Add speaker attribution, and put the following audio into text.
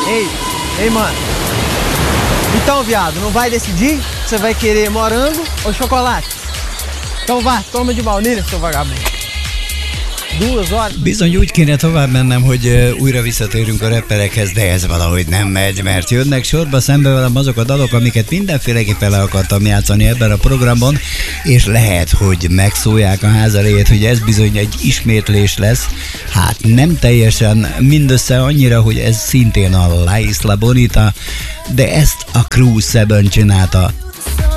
Speaker 1: Ei, mano. Então, viado, não vai decidir? Você vai querer morango ou chocolate? Então vá, toma de baunilha, seu vagabundo. 2 horas.
Speaker 2: Bizony úgy kéne tovább mennem, hogy újra visszatérünk a rapperekhez, de ez valahogy nem megy, mert jönnek sorba szembe velem azok a dalok, amiket mindenféleképpen le akartam játszani ebben a programban, és lehet, hogy megszólják a ház elejét, hogy ez bizony egy ismétlés lesz. Hát nem teljesen, mindössze annyira, hogy ez szintén a La Isla Bonita, de ezt a Cruise 7 csinálta.